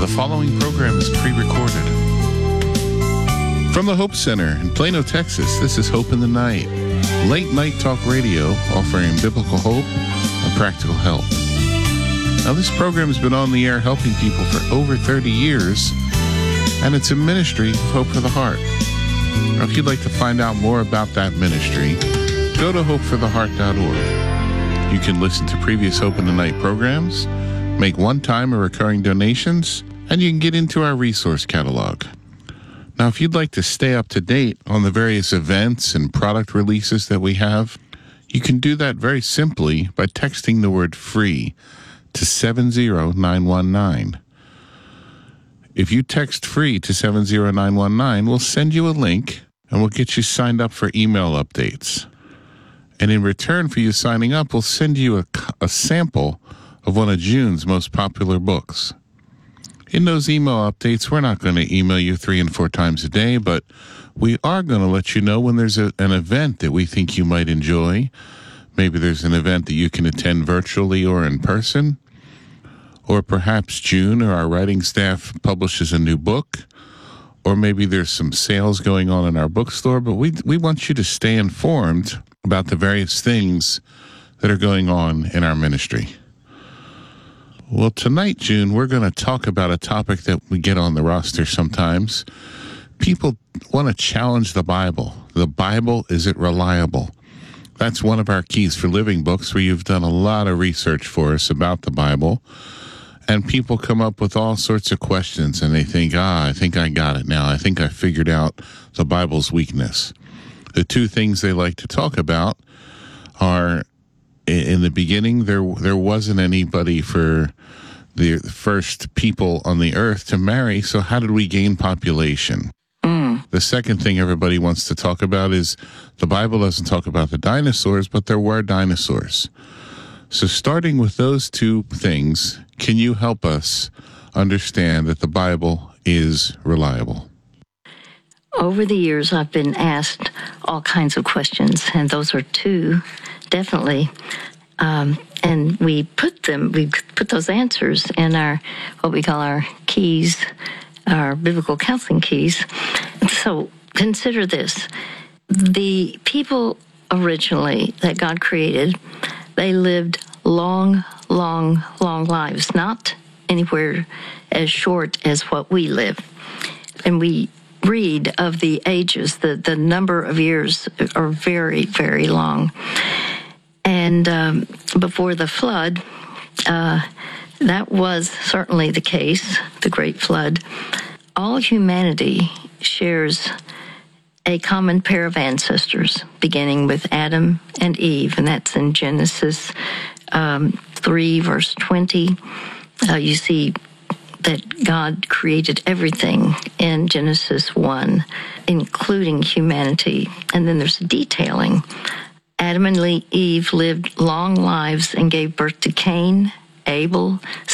following program is pre-recorded. From the Hope Center in Plano, Texas, this is Hope in the Night. Late night talk radio offering biblical hope and practical help. Now, this program has been on the air helping people for over 30 years, and it's a ministry of Hope for the Heart. Now, if you'd like to find out more about that ministry, go to hopefortheheart.org. You can listen to previous Hope in the Night programs, make one-time or recurring donations, and you can get into our resource catalog. Now, if you'd like to stay up to date on the various events and product releases that we have, you can do that very simply by texting the word FREE to 70919. If you text FREE to 70919, we'll send you a link and we'll get you signed up for email updates. And in return for you signing up, we'll send you a sample of one of June's most popular books. In those email updates, we're not going to email you 3 and 4 times a day, but we are going to let you know when there's an event that we think you might enjoy. Maybe there's an event that you can attend virtually or in person, or perhaps June or our writing staff publishes a new book, or maybe there's some sales going on in our bookstore, but we want you to stay informed about the various things that are going on in our ministry. Well, tonight, June, we're going to talk about a topic that we get on the roster sometimes. People want to challenge the Bible. The Bible, is it reliable? That's one of our Keys for Living books where you've done a lot of research for us about the Bible. And people come up with all sorts of questions and they think, I think I got it now. I think I figured out the Bible's weakness. The two things they like to talk about are, in the beginning, there wasn't anybody for the first people on the earth to marry, so how did we gain population? The second thing everybody wants to talk about is the Bible doesn't talk about the dinosaurs, but there were dinosaurs. So starting with those two things, can you help us understand that the Bible is reliable? Over the years, I've been asked all kinds of questions, and those are two, definitely. And we put those answers in our, what we call our keys, our biblical counseling keys. So consider this. The people originally that God created, they lived long, long, long lives, not anywhere as short as what we live. And we read of the ages, the number of years are very, very long. And before the flood, that was certainly the case, the Great Flood. All humanity shares a common pair of ancestors, beginning with Adam and Eve, and that's in Genesis 3, verse 20. You see that God created everything in Genesis 1, including humanity. And then there's detailing. Adam and Eve lived long lives and gave birth to Cain, Abel,